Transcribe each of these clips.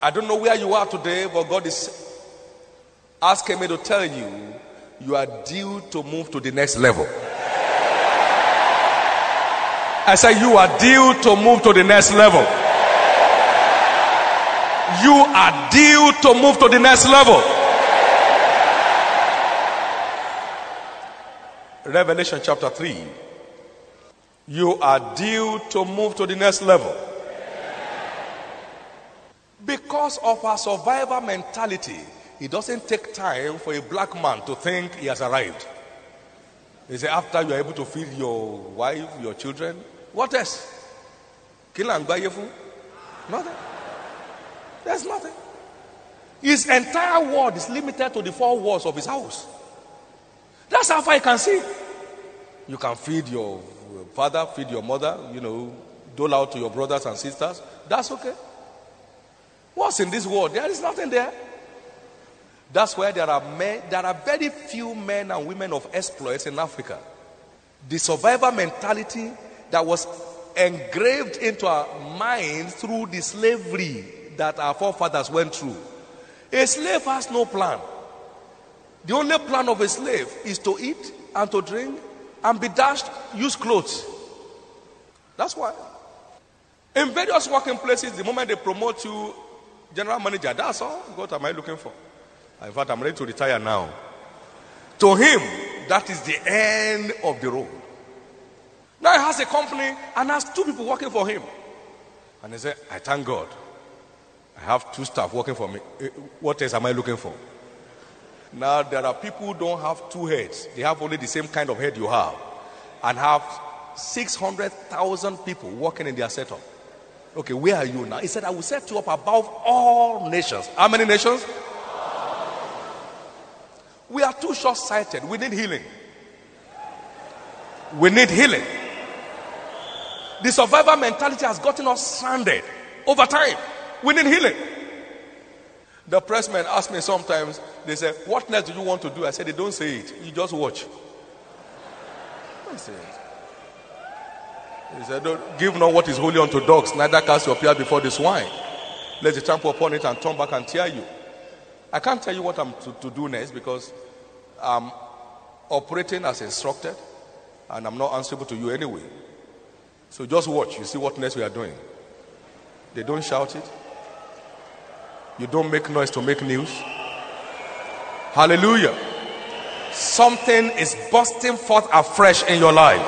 I don't know where you are today, but God is asking me to tell you, you are due to move to the next level. I said you are due to move to the next level. You are due to move to the next level. Revelation chapter 3. You are due to move to the next level. Because of our survivor mentality, it doesn't take time for a black man to think he has arrived. He said, after you are able to feed your wife, your children, what else? Nothing. There's nothing. His entire world is limited to the four walls of his house. That's how far you can see. You can feed your father, feed your mother, dole out to your brothers and sisters. That's okay. What's in this world? There is nothing there. That's why there are very few men and women of exploits in Africa. The survivor mentality that was engraved into our minds through the slavery that our forefathers went through. A slave has no plan. The only plan of a slave is to eat and to drink and be dashed, use clothes. That's why. In various working places, the moment they promote you general manager, that's all. What am I looking for? In fact, I'm ready to retire now. To him, that is the end of the road. Now he has a company and has 2 people working for him. And he said, I thank God. I have 2 staff working for me. What else am I looking for? Now there are people who don't have 2 heads. They have only the same kind of head you have. And have 600,000 people working in their setup. Okay, where are you now? He said, I will set you up above all nations. How many nations? We are too short-sighted. We need healing. We need healing. The survivor mentality has gotten us stranded over time. We need healing. The pressmen ask me sometimes, they say, what next do you want to do? I said, they don't say it. You just watch. Don't say it. He said, don't give not what is holy unto dogs, neither cast your pearl before the swine. Let the trample upon it and turn back and tear you. I can't tell you what I'm to do next because I'm operating as instructed and I'm not answerable to you anyway. So just watch. You see what next we are doing. They don't shout it. You don't make noise to make news. Hallelujah. Something is bursting forth afresh in your life.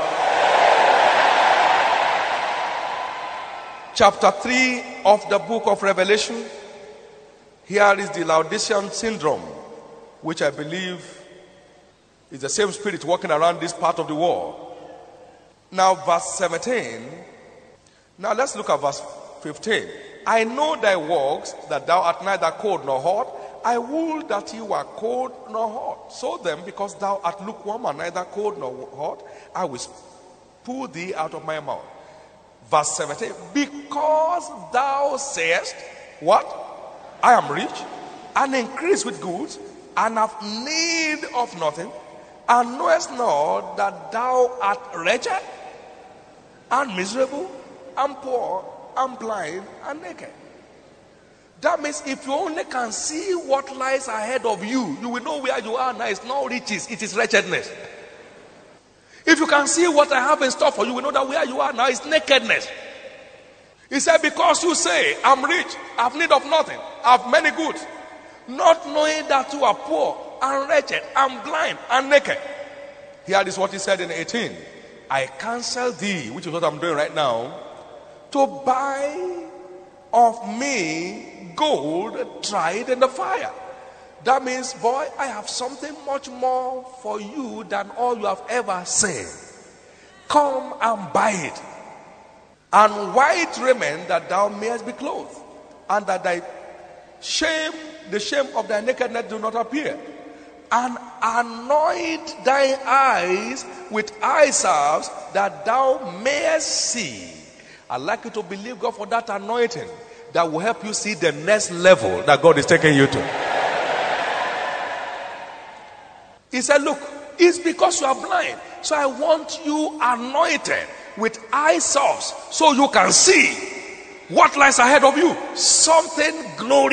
Chapter 3 of the book of Revelation. Here is the Laodicean syndrome, which I believe is the same spirit walking around this part of the world. Now verse 17. Now let's look at verse 15. I know thy works, that thou art neither cold nor hot. I would that you were cold nor hot. So then, because thou art lukewarm and neither cold nor hot, I will pull thee out of my mouth. Verse 17. Because thou sayest, what? I am rich and increase with goods and have need of nothing, and knowest not that thou art wretched and miserable and poor and blind and naked. That means if you only can see what lies ahead of you, you will know where you are now. It's not riches, it is wretchedness. If you can see what I have in store for you, you will know that where you are now is nakedness. He said, because you say, I'm rich, I have need of nothing, I have many goods, not knowing that you are poor and wretched and blind and naked. Here is what he said in 18. I counsel thee, which is what I'm doing right now, to buy of me gold tried in the fire. That means, boy, I have something much more for you than all you have ever seen. Come and buy it. And white raiment that thou mayest be clothed, and that thy shame, the shame of thy nakedness, do not appear. And anoint thy eyes with eye salves, that thou mayest see. I'd like you to believe God for that anointing that will help you see the next level that God is taking you to. He said, look, it's because you are blind. So I want you anointed with eye salves so you can see. What lies ahead of you? Something glorious